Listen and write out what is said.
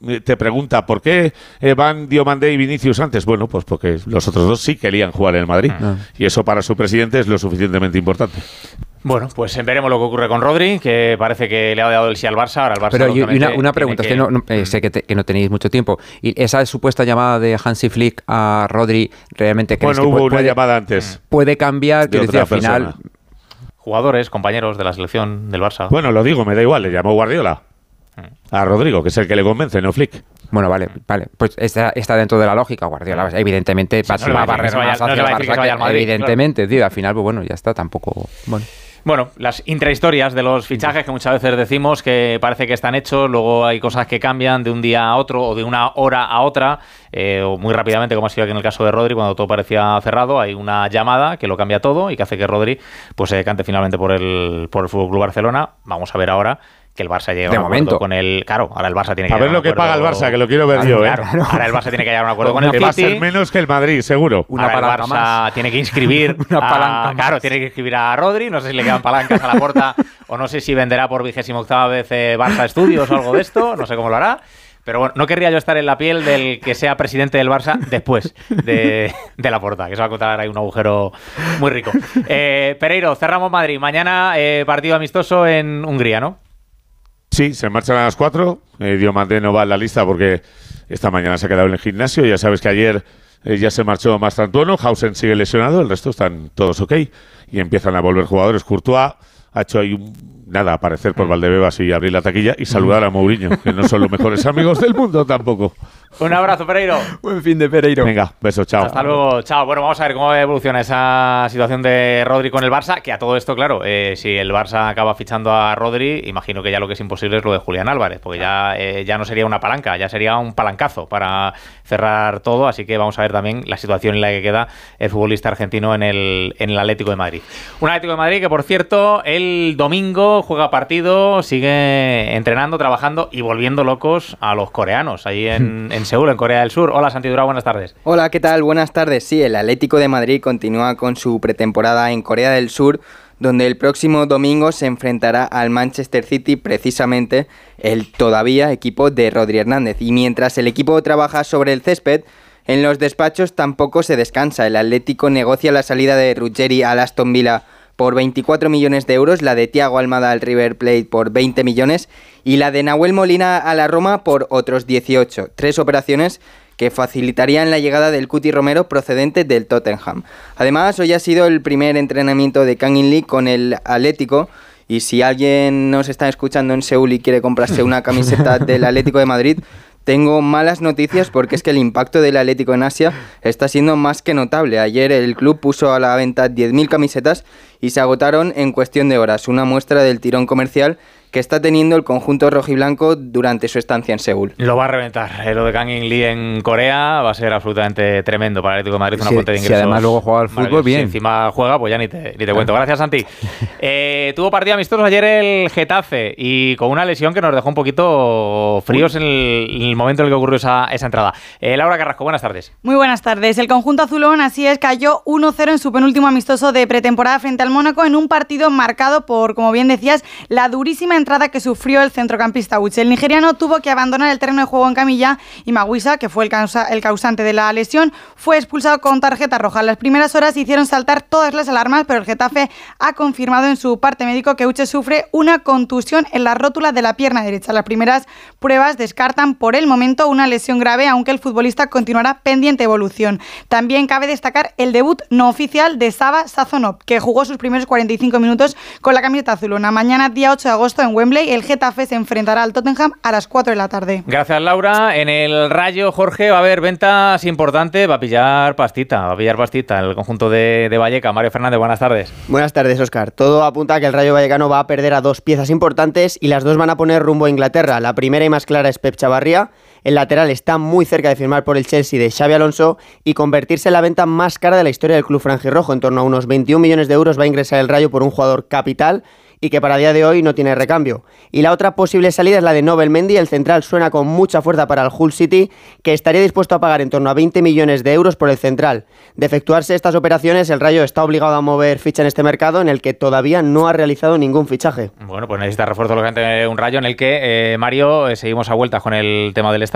te pregunta ¿por qué van Diomandé y Vinicius antes? Bueno, pues porque los otros dos sí querían jugar en el Madrid. Y eso para su presidente es lo suficientemente importante. Bueno, pues veremos lo que ocurre con Rodri, que parece que le ha dado el sí al Barça. Ahora el Barça. Pero una pregunta, es que sé que no tenéis mucho tiempo. ¿Y esa supuesta llamada de Hansi Flick a Rodri realmente crees que hubo una llamada antes? ¿Puede cambiar? Quiero decir, al final... Jugadores, compañeros de la selección del Barça. Bueno, lo digo, me da igual, le llamó Guardiola a Rodrigo, que es el que le convence, no Flick. Bueno, vale. Pues está dentro de la lógica. Guardiola, evidentemente, va a barrer más hacia el Barça, evidentemente, tío. Al final, pues bueno, ya está, tampoco... Bueno, las intrahistorias de los fichajes que muchas veces decimos que parece que están hechos, luego hay cosas que cambian de un día a otro o de una hora a otra, o muy rápidamente, como ha sido aquí en el caso de Rodri, cuando todo parecía cerrado, hay una llamada que lo cambia todo y que hace que Rodri pues se decante finalmente por el FC Barcelona. Vamos a ver ahora que el Barça llegue a un acuerdo con el... Claro, ahora el Barça tiene que llegar a ver lo que paga el Barça, que lo quiero ver yo, claro. Ahora el Barça tiene que llegar a un acuerdo con el City. Va a ser menos que el Madrid, seguro. Ahora el Barça tiene que inscribir tiene que inscribir a Rodri, no sé si le quedan palancas a la puerta o no sé si venderá por 28ª vez Barça Studios o algo de esto, no sé cómo lo hará. Pero bueno, no querría yo estar en la piel del que sea presidente del Barça después de Laporta, que se va a contar ahí un agujero muy rico. Pereiro, cerramos Madrid. Mañana partido amistoso en Hungría, ¿no? Sí, se marchan a las 4. Diomandé no va en la lista porque esta mañana se ha quedado en el gimnasio. Ya sabes que ayer ya se marchó Mastrantuono. Hausen sigue lesionado, el resto están todos ok. Y empiezan a volver jugadores. Courtois ha hecho ahí aparecer por Valdebebas y abrir la taquilla y saludar a Mourinho, que no son los mejores amigos del mundo tampoco. Un abrazo, Pereiro. Buen fin de Pereiro. Venga, besos, chao. Hasta luego, chao. Bueno, vamos a ver cómo evoluciona esa situación de Rodri con el Barça, que a todo esto, claro, si el Barça acaba fichando a Rodri, imagino que ya lo que es imposible es lo de Julián Álvarez, porque ya no sería una palanca, ya sería un palancazo para cerrar todo, así que vamos a ver también la situación en la que queda el futbolista argentino en el Atlético de Madrid. Un Atlético de Madrid que, por cierto, el domingo juega partido, sigue entrenando, trabajando y volviendo locos a los coreanos, ahí en Seúl, en Corea del Sur. Hola, Santi Durao, buenas tardes. Hola, ¿qué tal? Buenas tardes. Sí, el Atlético de Madrid continúa con su pretemporada en Corea del Sur, donde el próximo domingo se enfrentará al Manchester City, precisamente el todavía equipo de Rodri Hernández. Y mientras el equipo trabaja sobre el césped, en los despachos tampoco se descansa. El Atlético negocia la salida de Ruggeri al Aston Villa por 24 millones de euros, la de Thiago Almada al River Plate por 20 millones y la de Nahuel Molina a la Roma por otros 18. 3 operaciones que facilitarían la llegada del Cuti Romero procedente del Tottenham. Además, hoy ha sido el primer entrenamiento de Kang In Lee con el Atlético y si alguien nos está escuchando en Seúl y quiere comprarse una camiseta del Atlético de Madrid, tengo malas noticias porque es que el impacto del Atlético en Asia está siendo más que notable. Ayer el club puso a la venta 10.000 camisetas y se agotaron en cuestión de horas, una muestra del tirón comercial que está teniendo el conjunto rojiblanco durante su estancia en Seúl. Lo va a reventar. Lo de Kang In Lee en Corea va a ser absolutamente tremendo para el Atlético de Madrid, una fuente de ingresos. Si además luego juega al fútbol bien. Si encima juega, pues ya ni te cuento. Gracias, Santi. Tuvo partido amistoso ayer el Getafe y con una lesión que nos dejó un poquito fríos en el momento en el que ocurrió esa entrada. Laura Carrasco, buenas tardes. Muy buenas tardes. El conjunto azulón, así es, cayó 1-0 en su penúltimo amistoso de pretemporada frente al Mónaco en un partido marcado por, como bien decías, la durísima entrada que sufrió el centrocampista Uche. El nigeriano tuvo que abandonar el terreno de juego en camilla y Maguisa, que fue el causante de la lesión, fue expulsado con tarjeta roja. Las primeras horas hicieron saltar todas las alarmas, pero el Getafe ha confirmado en su parte médico que Uche sufre una contusión en la rótula de la pierna derecha. Las primeras pruebas descartan por el momento una lesión grave, aunque el futbolista continuará pendiente de evolución. También cabe destacar el debut no oficial de Sava Sazonov, que jugó sus primeros 45 minutos con la camiseta azulona. Mañana, día 8 de agosto, en Wembley, el Getafe se enfrentará al Tottenham a las 4 de la tarde. Gracias, Laura. En el Rayo, Jorge, va a haber ventas importantes, va a pillar pastita el conjunto de Vallecas. Mario Fernández, buenas tardes. Buenas tardes, Óscar. Todo apunta a que el Rayo Vallecano va a perder a 2 piezas importantes y las 2 van a poner rumbo a Inglaterra. La primera y más clara es Pep Chavarría. El lateral está muy cerca de firmar por el Chelsea de Xabi Alonso y convertirse en la venta más cara de la historia del club franjirrojo. En torno a unos 21 millones de euros va a ingresar el Rayo por un jugador capital y que para día de hoy no tiene recambio. Y la otra posible salida es la de Nobel Mendy. El central suena con mucha fuerza para el Hull City, que estaría dispuesto a pagar en torno a 20 millones de euros por el central. De efectuarse estas operaciones, el Rayo está obligado a mover ficha en este mercado, en el que todavía no ha realizado ningún fichaje. Bueno, pues necesita refuerzo lógicamente un Rayo en el que, Mario, seguimos a vueltas con el tema del estadio.